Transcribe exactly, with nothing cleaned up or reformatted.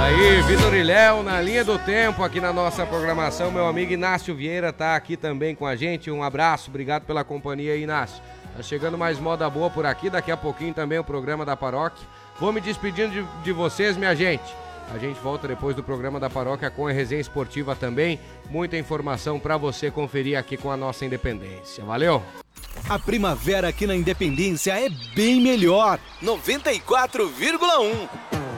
aí, Vitor e Léo na linha do tempo aqui na nossa programação. Meu amigo Inácio Vieira tá aqui também com a gente. Um abraço, obrigado pela companhia, Inácio. Tá chegando mais moda boa por aqui, daqui a pouquinho também o programa da paróquia. Vou me despedindo de, de vocês, minha gente. A gente volta depois do programa da paróquia com a resenha esportiva também. Muita informação para você conferir aqui com a nossa Independência. Valeu! A primavera aqui na Independência é bem melhor. noventa e quatro vírgula um